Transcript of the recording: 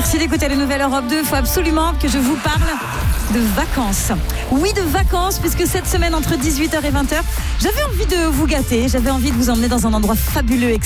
Merci d'écouter la Nouvelle Europe 2. Il faut absolument que je vous parle de vacances. Oui, de vacances, puisque cette semaine, entre 18h et 20h, j'avais envie de vous gâter. J'avais envie de vous emmener dans un endroit fabuleux,